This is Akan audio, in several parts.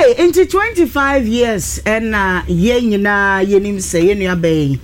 Okay, into 25 years and ye nyina yenim say ye nua bay.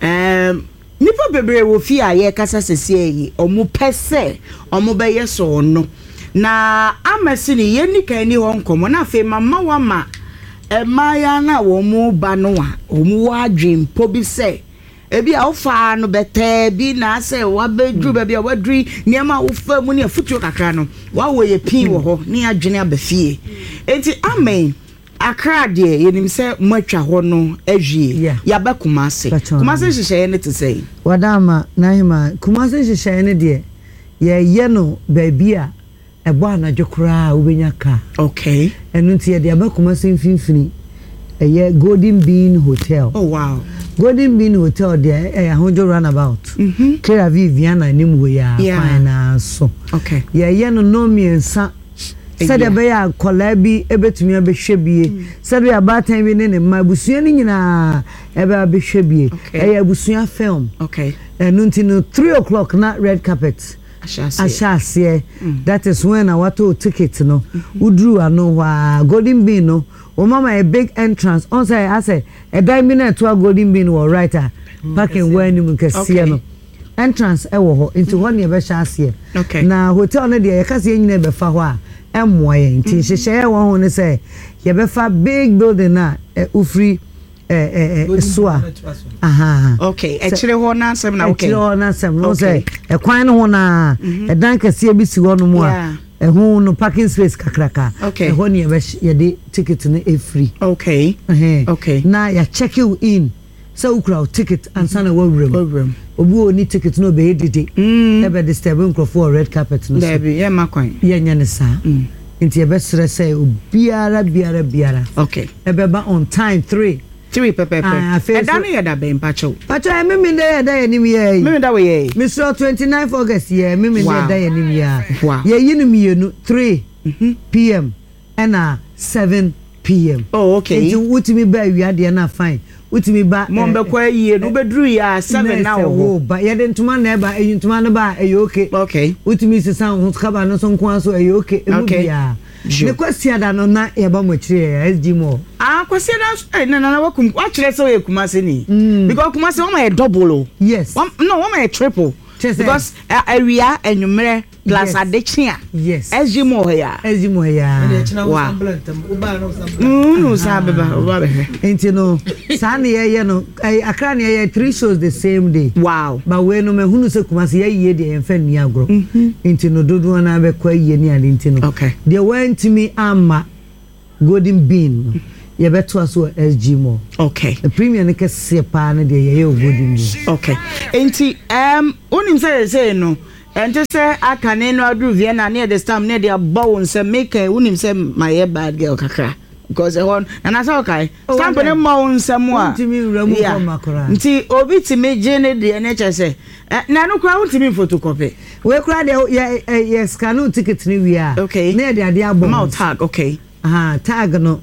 Nipa bebre wo fi a ye kasa sese yi omo pese omo be ye so no. Na amesi ni ye ni kan ni ho nkomo na fe mama wa ma maya na wo mu ba no a omu wa dream po bi say ebi a ofa no bete bi na say wa bedru ba bi a wadri niam a ofa mu ne afutuo kakra no wa wo ye pin wo ho ne adwene abafie enti amen akra de yenim say matwa ho no ahwie ya ba kumase hyehyɛ ne te say wadama na hima kumase hyehyɛ ne de ye no ba bi a ebo anadwo kura obenya ka okay enu nti ye de ba kumase mfimfini eye Golden Bean Hotel. Oh wow. Golden Bean Hotel there ahonjo runabout. Clear Viviana nim we ya fine so. Okay. Ye no miensa. Said e be ya kola bi ebetumi abehwe bie. Said we abatan bi ne ma busua ni nyina e be abehwe bie. E busua film. Okay. Enu nti no 3:00 na red carpet. Ashase. That is when I want to ticket no. Udru ano wa Golden Bean no. O mama a big entrance. On say I say a diamond to a Golden Bean or writer. Parking when you can see no. Entrance e wo ho into one ye be shase. Okay. Na hotel no dey e ka se nyina be fa ho a emmoye nti hyehyɛ wo ho ne say ye be fa big building na ufri soa. Aha. Okay. Actually ho na asem na okay. Actually ho na asem no say e kwan no ho na e dan kase bi si ho no mu a ehun no parking space kakraka ehun ye de ticket no free. Okay. Okay. Na ya check you in so ukra ticket and sana room obu oni ticket no be edide e be disturb nkrofo red carpet no so ye makwan ye nya ne sa nti ye be sere say biara okay e be ba on time 3 pepe e da no ye da be mpacho mimi da nim ye mimi da we ye Mr. 29 August ye mimi da nim ya ye yinu mienu 3 p.m. and 7 p.m. Oh okay nti wutimi ba wi ade na fine wutimi ba mo be kwa yie no bedru ya 7 na wo ba ye de ntuma na ba ntuma na ba okay wutimi sisa ho kaba no so nko aso okay ne kwasia da no na ye ba mo kire SG mo kwasia da na wakum wa kire so ye kumase ni because kumase wo ma double yes no wo ma triple because area enyumere plus adechia yes SG mo ya wow no sabeba obabe enti no sa na ye no akra na ye 3 shows the same day wow ba we no mehunu se kumase ye de emfa ni agro enti no dodo na be kwa ye ni ade enti no okay they went to me ama Golden Bean ye beto aso SG mo okay the premium ne kese pa na de ye Golden Bean okay enti onim say no enti say akane no adu Vienna near the stamp near the bow say make onim say my bad girl kakra because na na say okay stamp ne ma won nsam a ntimi wura mu ko makora nti obi timi je ne de na che say na no kra ntimi photocopy we kra de yes scan ticket ni wi a okay na de ade abon mouth tag okay tag no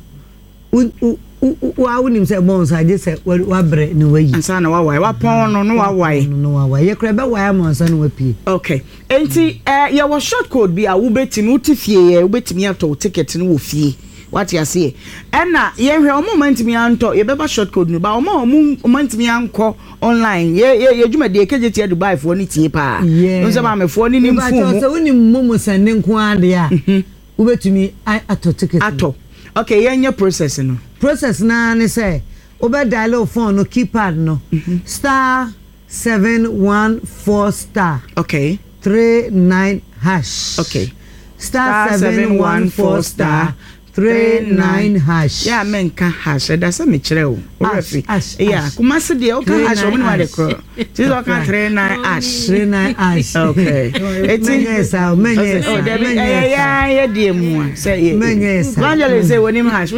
wa unim say bon sa je say wa bre ni wayi ansa na wa wai wa pon no wa wai ye kra be wai am ansa no wa pie okay enti ye was short code bi a wo betimi utifie ye wo betimi ato ticket ni wo fie what you say na ye hwe o moment mi anto ye beba short code no ba o moment mi anko online ye dwuma de KJT Dubai fo ni tie pa no se ma me fo ni nim fu mu so unim mumu sande nko ade a wo betimi ato ticket ato okay ye nya process na ne say obe dial phone no keypad no star 714 star okay 39 hash okay star 714 star 39 hash yeah men ka hash da say me kire o refi yeah kuma se de o ka hash o me wa de kro ti o ka 39 hash okay it's menye yeah de mu say menye Angela say wonim hash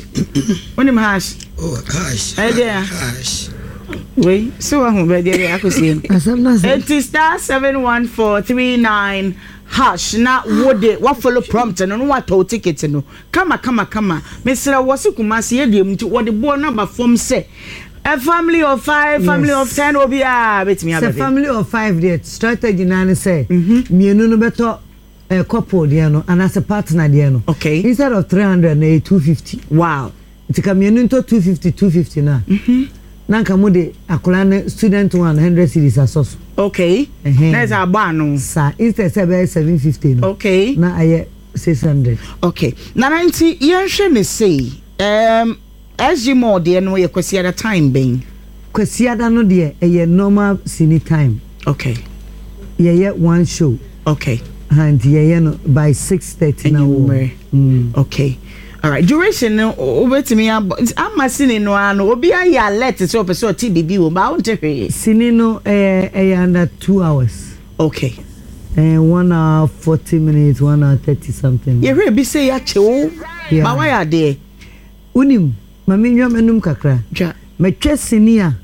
oh hash hash we so hu be de akosi it star 71439 hash na wode wa follow prompt no wa to ticket no kama mesra wose kumase ye dem nti wode bo number form say a family of 5 family of 10 obia betimi ababe family of 5 there strategy na ne say mienu no beto a couple there no and as a partner there no. Okay. Instead of 300 na 250. Wow. It can be into 250 na. Nanka mo de akola student 100 cedis asoso. Okay. There's a bar Sir, instead 750 no. Okay. Na aye 600. Okay. Na 90 yenhwe ne say SG more de no ye kwesi at time ben. Kwesi ada no de eye normal cine time. Okay. Yeah, one show. Okay. And yeah, no by 6:30 now. Okay. All right. Duration no over to me I'm seen no obi aye alert so person TBB wo ba won't hear. Cine no under 2 hours. Okay. 1 hour 40 minutes, 1 hour 30 something. You hear be say ya chewo. Ba why are there? Unim, mami nyom enum kakra. Ja. Metwe cine a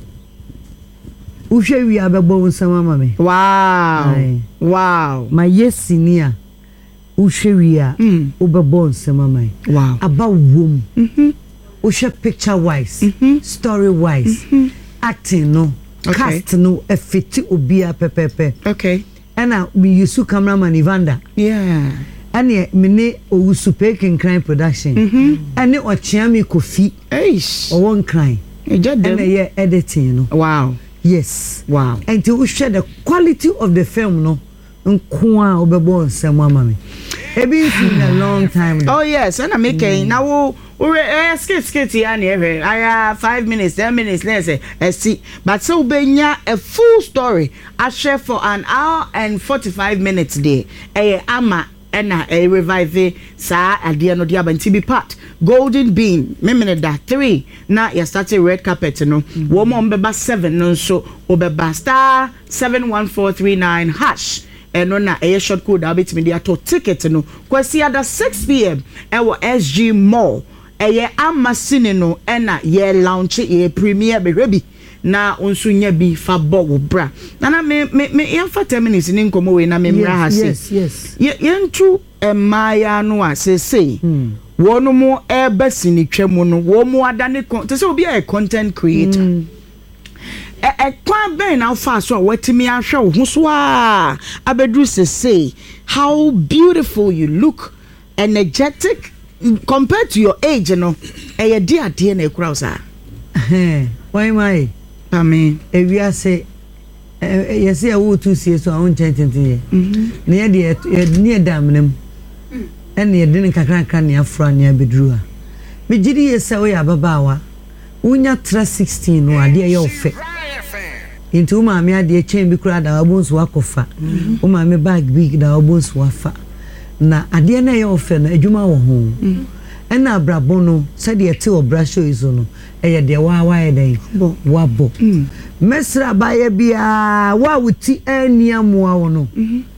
uhwe wi abebo nsama mame. Wow. Aye. Wow. My yes cine a uhwe wi a obebo nsama mame. Wow. Aba wom. Uhwe picture wise, story wise, acting no, cast no, effecti obia pepepe. Okay. And we use cameraman Evander. Yeah. And mene owusu pekin crime production. And o chiami kofi. Eish. O one crime. And editing no. Wow. Yes. Wow. And to share the quality of the film no. Nkwa obebo nsem mama. It been a long time now. Oh yes, and I'm making now we skit ya na ever. I 5 minutes, 10 minutes let's see. But so benya a full story. I share for an hour and 45 minutes there. Ama ena revive sa ade no dia banti bi part. Golden Bean, memene da 3. Na ya started red carpet no. Wo mo mbeba 7 no so obeba star 71439 hash. Eno na short code abit media to ticket no. Kwesi ada 6 p.m. Ewo SG Mall. Amasine no ena ye launch ye premiere berebi na onso nya bi fa bo bra na me yemfa 10 minutes ni nkomo we na me mra ha se yes yentu emaya no asese wono mo ebasini twemu no wo mo adane to se obi a content creator kwa ben na fa so watimi ahwe wo ho so a abedru say how beautiful you look, energetic compared to your age, you know. E di ade na ekura usa. Why my? I mean, if you say you say I will to see so I won't change it. Near the near dam and you didn't kakran near front near bedrua. Me jidi yesa we ababawa. Unya tra 16 no ade your fe. Into ma me ade chain bi kura da obons wakofa. O ma me bag big da obons wafa. Na ade na your fe na adwuma wo ho. Ena abrabo no se de te obra show izo no eye de wa ye den wabo. Mesra baye bia wa wuti aniamoa wo no.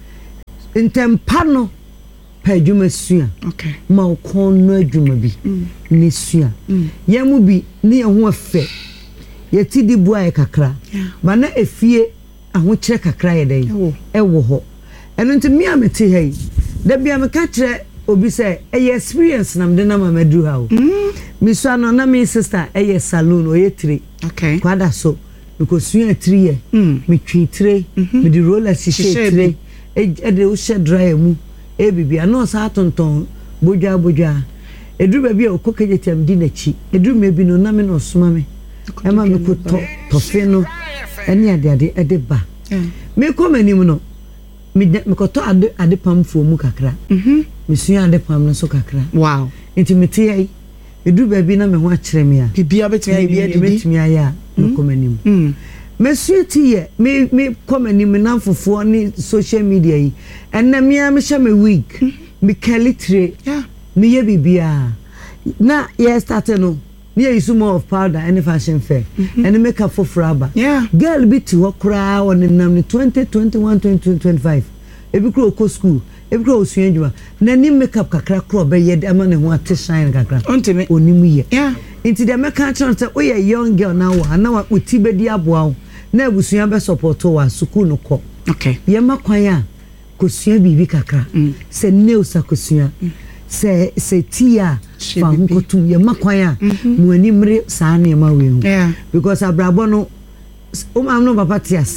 Ntempa no pa adwuma sua. Okay. Ma ukon no adwuma bi ni sua. Yemu bi ni ho afe. Ye ti di bua e kakra. Ba na efie aho kire kakra ye den. Ewo ho. Eno nti mi amete hei. Da bia me ka kire obi say experience na mde na mamadru ha o. Mi so no na mi sister salon o ye 3. Okay. Kwada so because sua 3 ye. Mi twi 3, mi di roller shishe 3. E de o she dry mu. E bibia no sa tonton bodwa. Edru ba bia okokeje tem di na chi. Edru me bi no na me no soma me. E ma me ko to fe no. Eni ade ede ba. Me ko manim no. Me ko to ade pam fo mu kakra. Me sua ade pam no so kakra. Wow. Intimate ai. Edru ba bi na me ho a kire me a. Bibia betimi bia didi. Betimi aya me ko manim. Me sweetie ye me komanim na fofo ni social media yi enna me am sha me week me kalitre me ye bibia na ye started no me use more of powder and fashion fair and make up for fraba girl be to okra on nam 2021 2025 e bi kro ko school e bi kro osuanjuma na ni make up kakra kro be ye ama ne ho ate shine kakra ontime onimu ye into the make chance say we young girl now na wa uti be di aboa na busuya be support wa school no ko okay ye makwan a kosuya bibi kakra se news akosuya se tia fa nkotum ye makwan a mu animre sa na ma we hu because abrabo no am no papa ti ase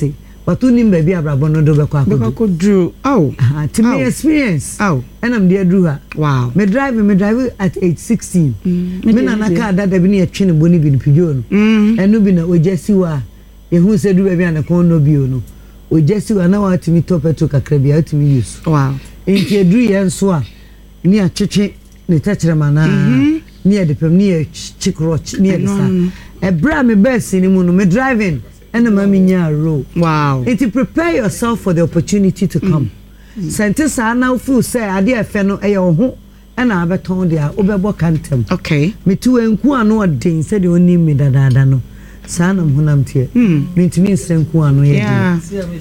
but tu nim baby abrabo no do be kwa drew to me experience and I'm there drew her. Wow. Me drive at age 16 me na na car that be na twe ne boni bi pijo no and no bi na o jesi wa ye hu se du baby an kon no bi no o jesi wa na wa timi top to kakra bi atimi use. Wow. Enti drew ye nso a ni a twetwe ne tachrema na ni e depem ni e chikroch ni e sa e bra me best ni mu no me driving and the mami nya row. Wow. It prepare yourself for the opportunity to come. Sentence now feel say ade afa no e yo ho e na abeton dia obebo kantem. Okay. Me tu enku ano odin say de oni me dada no. Sa na honam tie. Me ntimi nsenku ano ye. Yeah.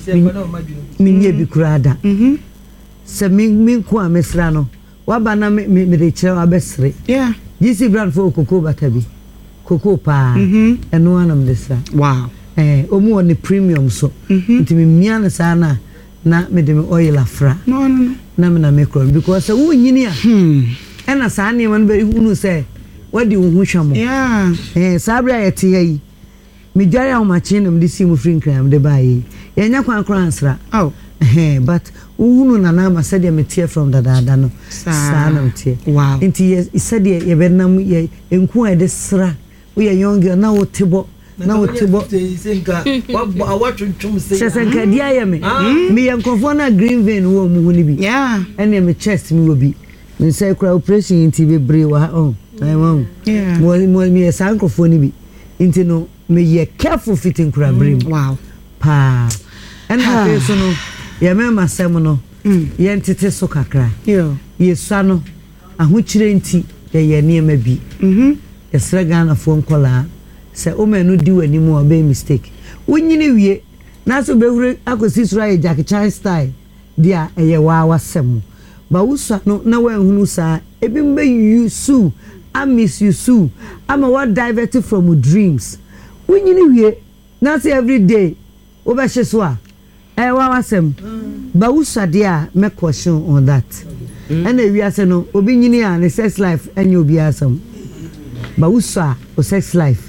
Me nye bi kurada. Se me ku amesra no. Wa bana me de kire abesre. Yeah. GC brand for koko batabi. Koko pa. Eno anam desa. Wow. Omu on the premium so nti me mia na sana na me de me oil afra no na me na me kro because wo nyini a na sa na man be hunu say wadi wo hu hwamo yeah sabra yete yi me jare a ma chi na me si mu free kram de bayi ye nya kwan kran ansra but hunu na na ma said me tear from dada no sa na me tear wow nti ye said ye be na mu ye enku e de sra wo ye younger na wo tebo na otibo senka awatwuntum se senka dia ya me yankofo na green vein wo mu huni bi yeah ene me chest mi wo bi me say kra operation inti be bre wa yeah mo me sankofo ni bi inti no me ye careful fitting kra bre wow pa ena fe so no ye me masem no ye ntete so kakra ye sua no ahochire nti ye niema bi ye sraga na fo nkola se o menu di wani mu obey mistake wonyini wie na so behuru akosi sura e Jackie Chan style dia eye wa wasem ba wusa no na wan hunu sa ebi mbe you I miss you so I'm what diverted from dreams wonyini wie na say every day o be hyeso a wa wasem ba wusa dia me question on that and e wi ase no obi nyini a ne sex life enye obi asem ba wusa o sex life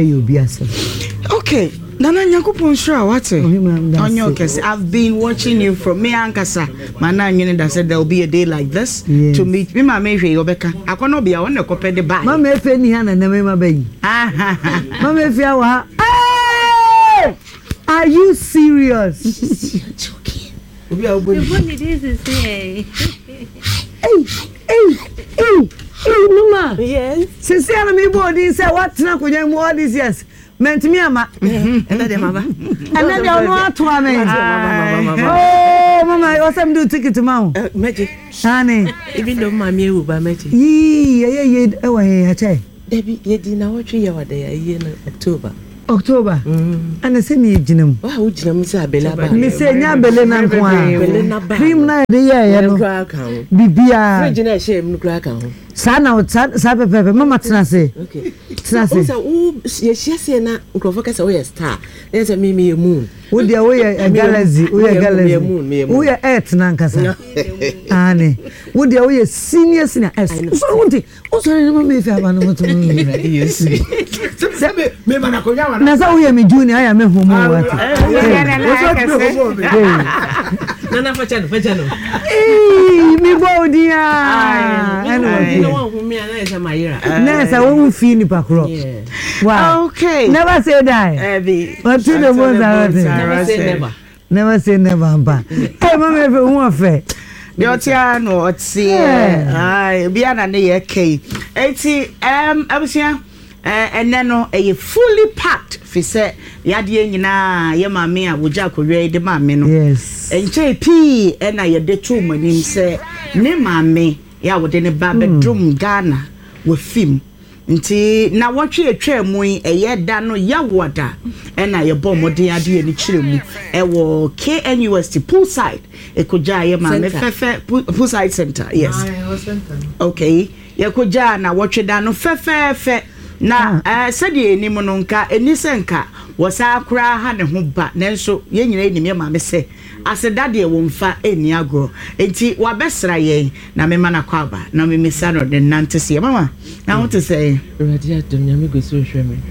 okay nana nyakopon sure what on your case I've been watching you from me ankasa mana nyene that said there will be a day like this to meet me mama ehwe obeka akono bia won ekopɛ de ba mama efe ni ha na na me ma bayi mama efe awa are you serious joking obi a obo what it is say hey mama yes sincerely me body say what na ko nyam all these years meant me ama ena de mama ena de no ato ame oh mama you some do ticket ma meji ani even though mama e uba meji ye e wa he ache debi ye di na wotwe ye wada ye na October ana se mi ejinam wa wo jinam se abele aba mi se nya abele na nko a cream na de ye no bibia fridge na she mi kura kan ho sa pepe mama trase okay trase so ye she na nkrofo ka se wo ye star e se mi moon wo dia wo ye galaxy wo ye galaxy wo ye earth na nkasa ane wo dia wo ye senior s so wonti o so na mama efe aba no moto yes me mana ko nya na sa wo ye mi junior aya me homo wati nana facha no mi bodia anyway no one me na esa mayira na esa wo fi ni pakro wow okay never say die but to the ones never say never mba hey mama efe hu afa de otia no otie ai bia na ne ye kai eti abusia eneno e fully packed fi se yade nyina ye mame a woja kowe de mame no yes enche pi na ye de tu manim se ne mame ya wode ne ba bedroom Ghana we film nti na wotwe atwa mu ye da no ya woda na ye bom modin ade ni kire mu e wo KNUST poolside e koja ye mame fefe poolside center yes okay ye koja na wotwe da no fefe na sede enim no nka enisenka wosa kura ha ne ho ba nanso ye nyina enim ye ma me se asedade wo mfa eni agro enti wabesra ye na me mana kwaba na me misano de nante se mama na what to say ready atom nya me go so hwe me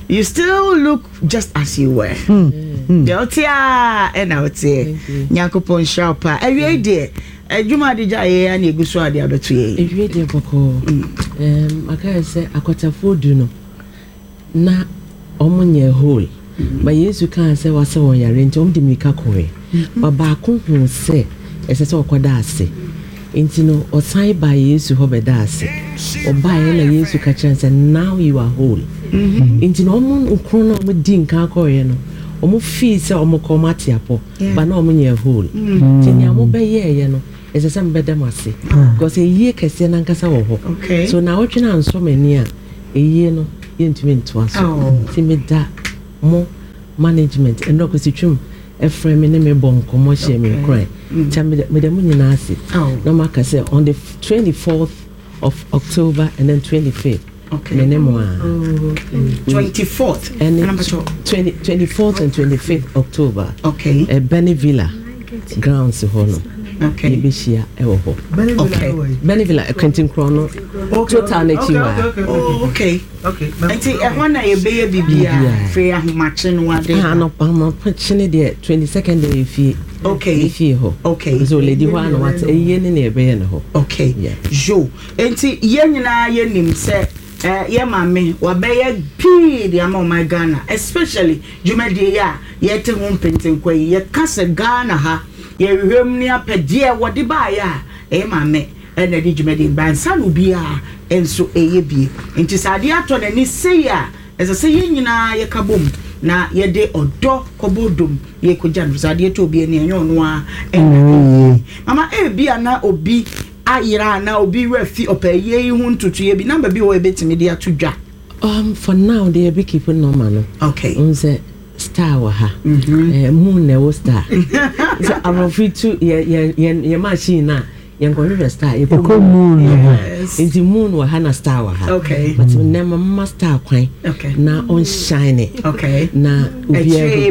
you still look just as you were. Deltia and out here. Nyakopon sharpa. Every day. Juma di jaye ani egusu ade abeto ye. Every day boko. Aka say akwata fodu no. Na omunye hole. Ba Yesu kan say wase won yare nti omdi mika kowe. Ba ba ko hu say esese okoda ase. Nti no osan ba Yesu ho beda ase. Oba ye na Yesu ka chan say now you are whole. Nti no omun ukro na omdi nka kowe no. Omu fi say omu komati apo. Ba na omunye whole. Nti nya mo be ye no. Esese mbeda mase. Because ye kese na nkasa wo ho. So na wotwe na nso mani a eye no yentumi ntoa so. Nti me da mo management and no kositwum efrem ne me bon komo hye me cry me dem nyina ase no maka say on the 24th of October and then 25th me ne mo 24th and 24th and 25th October Benny Villa grounds ho no bishia e wo ho Benny Villa Quentin Chrono total na chiwa okay enti e hona ye be ye bibia free ahomache no ade no pam chine de 22nd day fi fi ho so lady ho no what ye ne e be ye no ho jo enti ye nyina ye nim se ye mame wa be ye pi de am my Ghana especially jumadi ya ye te ho pentin kwai ye kase Ghana ha ye hwem ni apedie wode ba ya mame na di jumadi bansa no bia enso eye bie enti sade ato na ni sei a ese ye nyina ye kabom na ye de odo kobodom ye kogya no sade to bie ne enyo no a mama bia na obi ayira na obi refi opeye hu ntutu ye bi number bi wo ebetimi de atodwa for now they be keeping normal no unse star wa ha moon ne wo star so I'm free to ye machine na yen go river star e ko moon in the moon wa ha na star wa ha but never master kwan na on shine na obi e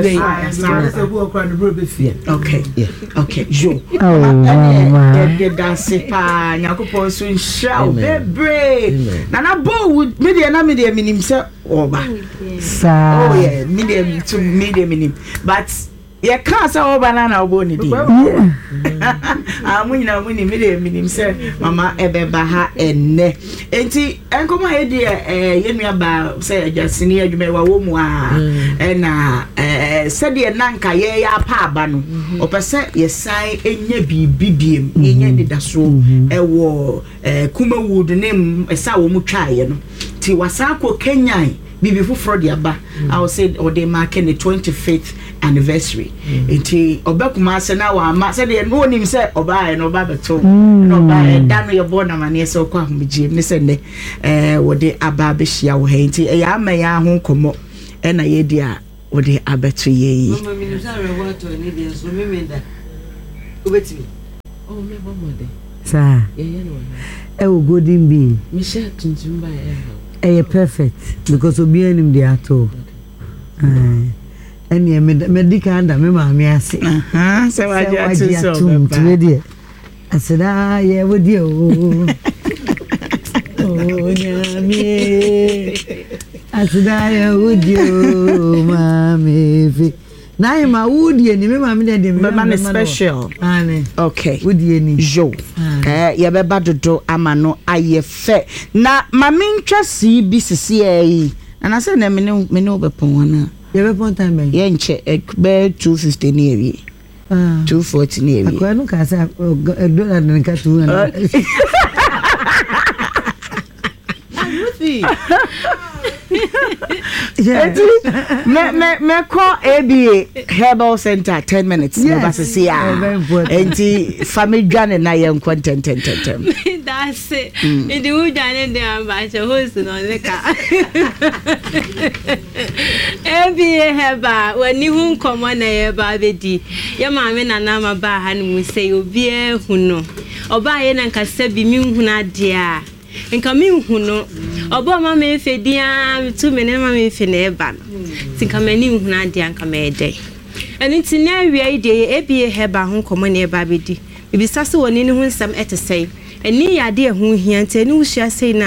jo de dance pa nyakopon so nshaw bebre na bo media minim se oba sa media to media minim but ye ka sa oba na obo ni di amunyina muni media minim se mama ebeba ha enne enti enkomo he de ye nua ba se ajasini adwuma wa wo mu a na se de nanka ye ya pa aba no opese ye sai enye bibibiem enye didaso ewo Kumawood nem esa wo mu twaye no ti wasako Kenyan bibi fufro de aba I will say or they mark the 25th anniversary enti obekuma se na wa ma se de no nim se oba no ba beto no ba da no ye born amane se kwa homje ne se ne wo de aba be hia wo he enti ya ma ya ho komo na ye dia wo de abeto ye yi mama mi nusa re wato ni de so me menda obetimi me bomode sa ye no wo golden bean me share tuntumba perfect because obi anim de ato eni medical and me ma me ase se waji atu so beba aseda ye wodi o nyame aseda ye wodi o mame fi na ma wodi ni me ma me de me ma special okay wodi ni jo ye beba dodo ama no ayefe na mame ntwasi bi sisi yi na say na me ne obepon wana ye be pon time ye nche be 250 ni ewie 240 ni ewie akwa no ka say dollar na ka 200 me call ABA Herbal Center 10 minutes no see enti family dwane na ye content that's it it do dwane dey ambache host no leka ABA Herbal wani hu komo na ye ba bedi ye ma me na ma ba ha no mu say obi ehu no oba ye na nkasa bi mi hu na de a nka mi hu no obo ma me fedia tu me ne ma me fe na eba tinka mani hu na de anka me de eni ti na wi de ABA Herbal hu komo na eba bedi bibi sase woni ne hu nsam etesei eni ya de hu hia ntani hu hia sei na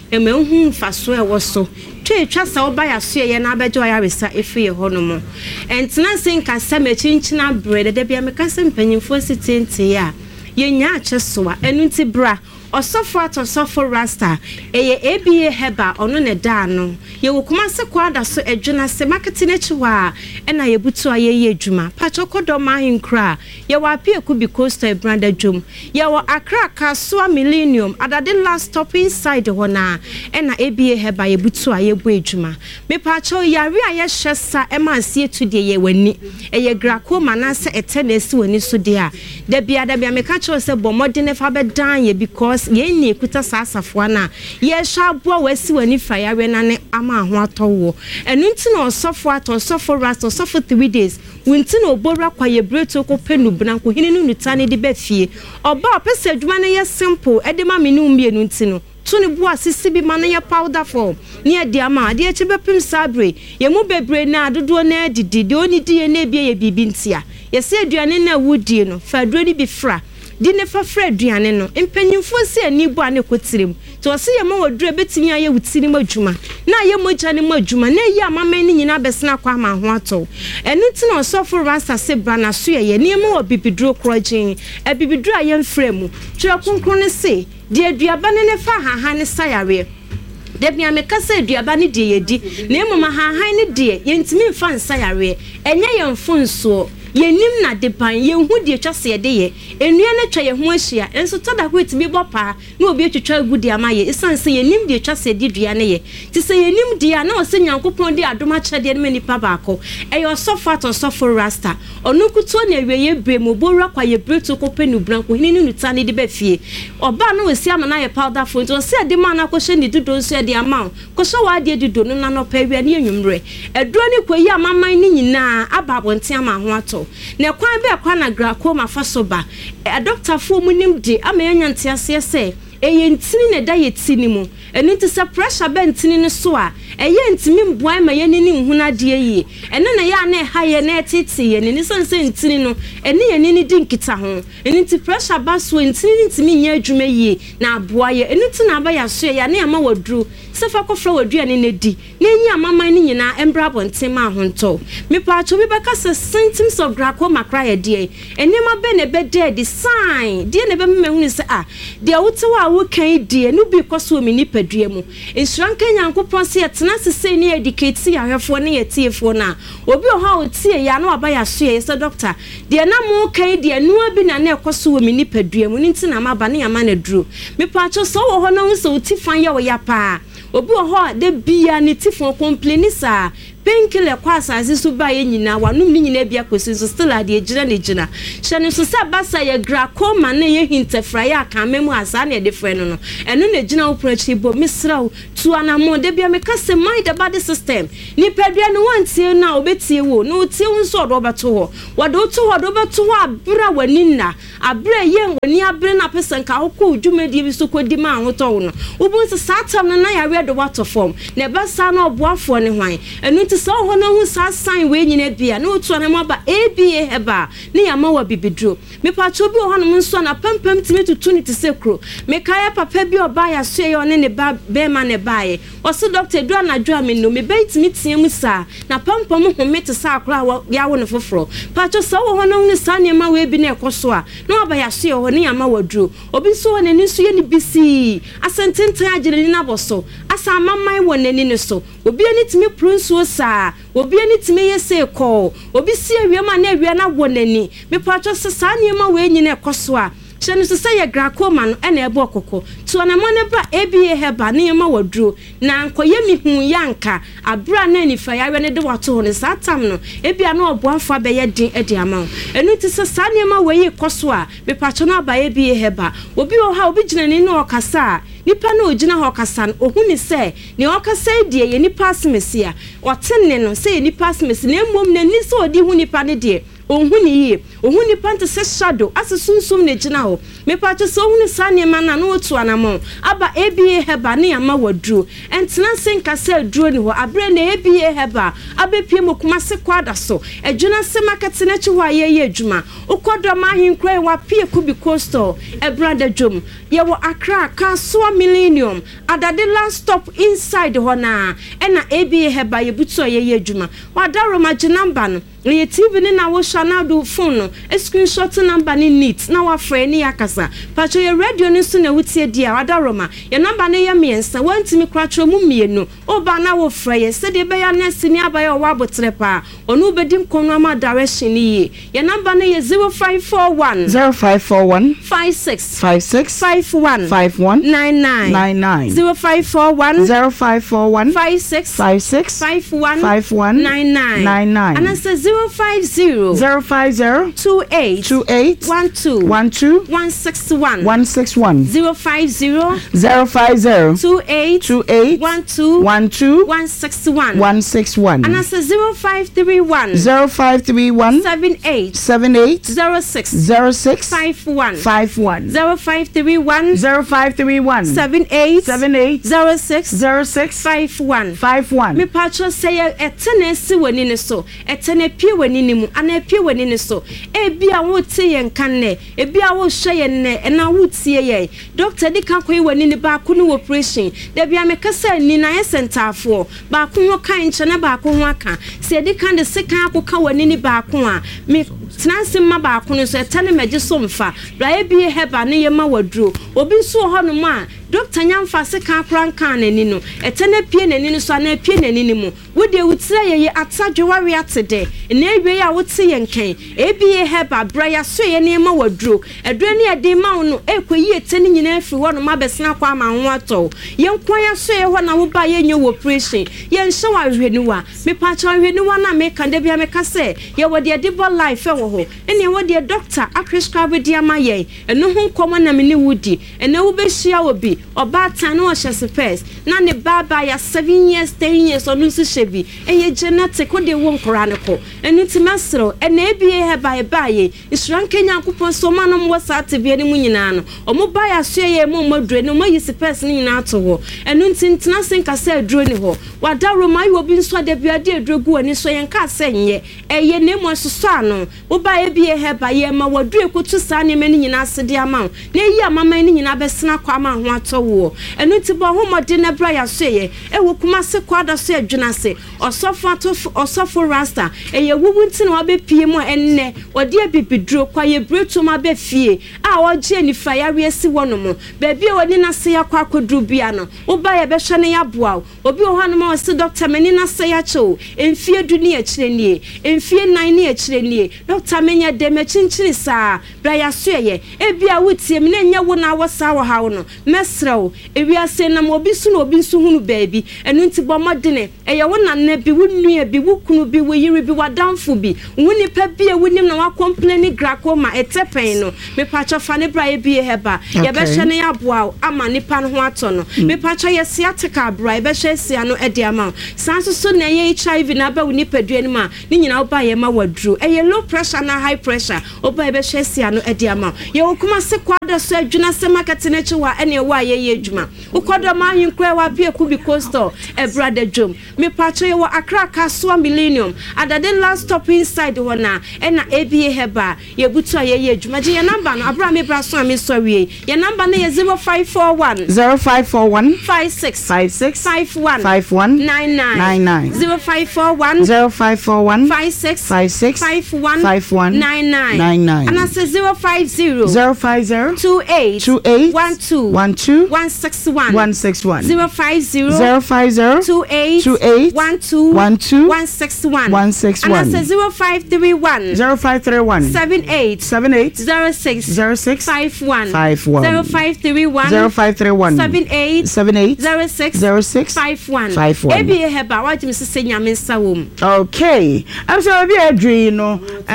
emehu faso e wo so twa sa oba ya so ye na abejo ya resa efi ye hono mo entena senka sama chinchina bread de bia meka se mpanyimfo sitente ya ye nya achesoa enu nti bra osofo atosofo rasta eye ABA heba ono ne da no ye wokuma se kwada so edwuna se marketing echiwa na ye butu aye ye adwuma pachokodo mahinkra ye wa pieku bi coaster brand adwum ye wa Accra Kasua Millennium adade last stop inside hona na ABA heba ye butu aye bu adwuma me pacho yare aye hyesa emanse etu de ye wani eye grako manase etenesi wani so de a da bia meka cho se bomode fa be dan ye because ye ni ekuta sasafo na ye sha bo wasi wani fire na ne ama ho atowo enu nti na osofo atosofo rast osofo 3 days winti na obora kwa ye breto ko penu branko hini nu nutane de be fie oba pese adwuma na ye simple e de ma me nu mienu nti no tuni bua sisi bi mana ya powder form ni e de ama de e chebe pim sabre ye mu bebre na adodo na didi de oni die na bia ye bibi ntia ye se aduane na wudie no fa aduro bi fra di ne fa fra aduane no empanyimfo se ani bu ane kotirem to se ye ma waduro betimi aye wutirim adwuma na ye moja ne madwuma na ye amama ni nyina besena kwa ma ho ato enu ti na osofo rasta se bra na so ye ne ma wa bibiduro krojin e bibiduro aye mfremu tira konkron ne se de aduaba ne fa haha ne sayare de bia meka se aduaba ne de yedi na emoma haha ne de ye ntimi mfa nsayare enye ye mfonso yenim na depan ye hu de twase de ye enua na twa ye ho ahia enso tada ko etimi bopa na obi etwetwa agudi amaye isanse yenim de twase de dua ne ye ti se yenim de na o se nyankopon de adoma chede ne nipa baako e yo sofa to sofo rasta onukuto na ewiye bremu borwa kwa ye breto ko penu branko hini ni nutane de befie oba na osi ama na ye powder phone to se de ma na ko hye ni dudo so de ama ko so wa de dudo no na no pa wi ne enwumre eduro ni ko yi amaman ni nyina ababonte ama ho ato na kwan be kwa na grako ma fasoba doctor fo mu nim de ama yanyanti ase se eye ntini ne da ye tini mu enu ti se pressure be ntini ne so a eye ntimi mboa ma ye ni nhuna de yi enu na ya na ha ye na titi ye ni sense ntini no eni ye ni di nkita ho enu ti pressure ba so ntini ntimi nya adwuma yi na aboa ye enu ti na ba ya so ya na ama waduru se fa kofra wadua ne ne di na nya amaman ni nyina embra bonten ma ho nto me pa acho bi beka se symptoms of glaucoma cry ye de enema be ne be de the sign de ne be mehu ni se de wotewa wo kan die no bi koso mi ni padua mu ensuranka nyankopon se yetena sese ni educate ya hwefo ne yetiefo na obi o ha otie ya na aba ya so ye se doctor de na mo kan die no abi na na koso mi ni padua mu ni ntina ma ba ne ya ma na duro me pa acho so wo ho no so utifan ya wo ya pa obi o ho de bia ni tifon complain sa penkele kwa asase so ba ye nyina wanum ni nyina bia kosi so still ade ejina ne jina hye so sa basa ye glaucoma na ye hintefra ya akamemu asa na de frɛ no eno na jina wo prachi bo misraw tu anamo de bia me kase mind the body system ni padua no wantie na obetie wo no tie wo nso do beto ho wado to ho do beto ho abra wani na abra ye wani abra na person ka hokɔ dwumadi bi so kodi ma ho to wo no ubun se satam na ya we do water form na basa na oboafo ne hwan enu ti so ho na hu sa sign we nyina bia na otu na ma ba ABA heba ne ya ma wa bibidro me pa cho bi ho no nso na pampam timi tutu ni ti sekro me kaya papa bi oba ya so ye one ne ba be ma ne bae o se doctor do na dwa me no me be timi tiam sa na pampam ho me ti sa akra ya wo ne foforo pa cho so ho no hu sa ne ma we bi na ekoso a na oba ya so ye ho ne ya ma wadro obi so ho ne ni so ye ni bisi asententen agire ni na boso asa mamman wo ne ni so obi ani timi prunso sa obi ani timi yese ko obi si awia ma na awia na wo nani me pacho se sa niema we nyina ekoso a hye so se ye glaucoma no na ebo kokko to na mo ne ba ABA heba niema waduro na ankoye mi hu yanka abra na ni fa yawe ne de wato ho ne satam no ebia na oboafa be ye din edi ama enu ti se sa niema we ye koso a me pacho na ba ABA heba obi o ha obi gina ni no okasa nipa na ogina ho kasa no ohuni se ne okasa die ye nipa asmesia otenne no se ye nipa asmesi na emom na ni se odi hu nipa ne die ohuni ye ohuni pante se shadow ase sunsum ne gina ho me pa to so ohuni sane ma na no to anamo aba ABA heba ne ama waduro entena senka se duro ni ho abre na ABA heba abepie mokuma se kwada so adwuna se market na chi ho ayeye adwuma ukodo ma hinkran wa pie kubi coastal ebranda dwom ye wo Accra Kaswa Millennium adade last stop inside ho na na ABA heba ye butu ayeye adwuma wadaro ma ginamba no ye TV ni na wo shana do phone no screenshot number ni neat na wa frɛ ni yakasa pacho ye radio ni so na wutie dia wadaro ma ye number ne ye miensa wantimi kwatro mu mienu oba na wo frɛ ye se de be ya nesi ni abaye o wa botre pa onu bedi nkono ama direction ni ye number ne ye 0541 56 51 99 0541 56 51 99 and I say 050 28 12 161 050 28 12 161 and I say 0531 78 06 51 0531 78 06 51 me patcho say etene si wani ne so etene pie wani ne mu ana pie wani ne so e bia wo tie yen kanne e bia wo hwe yen ne na wo tie ye doctor di kan koyi wani ne ba ko no operation da bia me kasa ni na ye centerfo ba ko ho kan nche na ba ko ho aka se di kan de sekan akoka wani ne ba ko a me tenanse ma ba ko no so etene meje so mfa bra e bia heba ne ye ma waduro obi so ho no ma doctor nyamfa sekan kran kan nani no etene pie nani no so na pie nani ni mu wode wutira ye atadwe ware atede na ewe ya wote ye nkan ebie heba bra ya so ye ne ma waduro edure ne ede ma wo no ekoyi etene nyina afi wo no ma besena kwa ma ho ato ye nkwan ya so ye ho na wo ba ye nye operation ye nhye wa hweniwa me pa cha hweniwa na me kan de bia me ka se ye wode ede bo life wo ho ene wode doctor prescribe dia ma ye eno ho nkomo na me ne wudi ene wo be hia obi oba tan no hye space na ne baba ya 7 years 10 years onu su shebi eye genetic wo de wo nkora ne ko enu ti masro ene ebie heba ye isran kenya akopon so ma no mo sa te bia ne mu nyina no omo ba ya so ye mo madure no mo yi space ne nyina to ho enu ntintina senka se duro ne ho wada roma yi obi nso de bia de drogu ani so yen ka se nye eye ne mo so ano wo ba ebie heba ye ma wadu ekutu sa ne me ne nyina ase de ama na yi amama ne nyina besena kwa ma ho ato wo enu ti bo ho mode na bra ya so ye e wo kuma se kwada so adwuna se osofo rasta eye wuwu ntina wa be pie mo enne wode abibiduro kwa ye breto ma be fie a oje ni fa ya wiesi wono mo ba bia woni na se ya kwa kodru bia no wo ba ye be hwe ne ya boa obi ho no ma se doctor meni na se ya cho emfie du ni akire nie emfie nan ni akire nie doctor menya de me chinchiri sa bra ya so ye e bia wutie me na nya wo na wo sa wo ha wo no mesrew e wi ase na mo obi su no obi su hunu baabi enu nti bo modene eye wo na na bi wo nua bi wo kunu bi wo yiri bi wadanfo bi woni pa bi e wonim na wa complain grako ma etepen no me pacho fa ne bra e bi heba ye be hwe ne ya boa ama nipa no ho ato no me pacho ye siatica bra e be hwe sia no e de ama sanso so na ye HIV na ba woni padua ni ma ni nyina wo ba ye ma waduro eye low pressure na high pressure wo ba e be hwe sia no e de ama ye wo kuma se kwada so adwuna se market na chi wa ene wa ye adwuma ukodo ma hinkra wa bia kubi coastal e brother dwom me pacho ye wo Accra Kaswa Millennium adade last stop inside wana na ABA heba ye butu ye adwuma je ye number no abra me bra so am sorry ye number na ye 0541 56 51 99 0541 56 51 99 and I say 050 28 12 161 050 28 12 161 and I say 0531 78 06 51 0531 78 06 51 ebi heba what me say nyame nsa wom okay I'm so be a dream no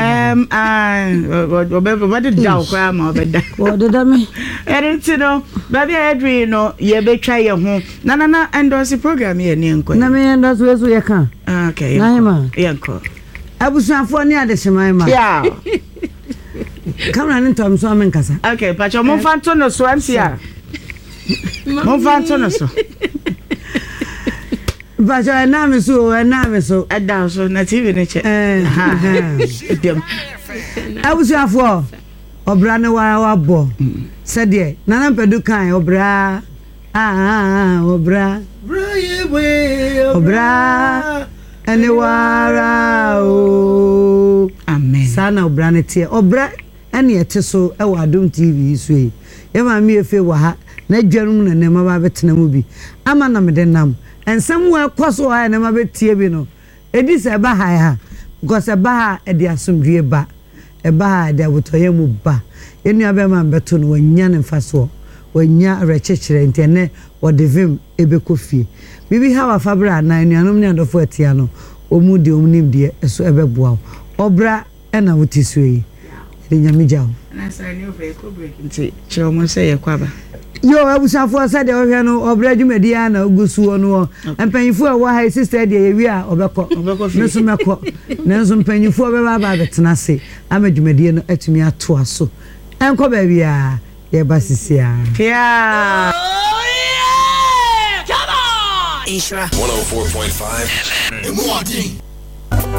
obedi da okra ma obeda odeda me eriti no baby a dream no ye betwa ye ho na endorse program ye ni enko na me endorse we so ye kan okay na ma yenko abusuafo ni ade hyeman ma yeah kamera ni ntom so amen kasa okay pacho mo fanto no so MCR mo fanto no so pacho na me so ada so na TV ne che dem abusuafo obra ne wa bo se de nana pedu kan obra obra ene wara o amen sana obra ne tie obra ene ete so e wa Adom TV so e ma mi efe wa ha na dwanum na ne ma ba betena mu bi ama na me de nam ensem wa kwaso ha ne ma betie bi no edi se ba ha ha because ba ha e de asomdue ba e ba ha de abotoye mu ba enu abe ma beto no wanya ne mfaso wanya rechechire ntene wodevim ebekofie bibi ha wa fabra na enuanom ne adofo atia no omu de omnim de eso ebeboa obra ena wotisu yi de nyamija na sa ni over ko break nti chiro mo se ye kwaba yo abusafo sa de ohwe no obra dwumadi ya na ogusu no empanyifo a wa ha sister de ye wi a obekọ meso mekọ nenso empanyifo be ba betena se amadwumadi no atumi ato aso enko ba wi a ye basisia yeah Isra 104.5 FM.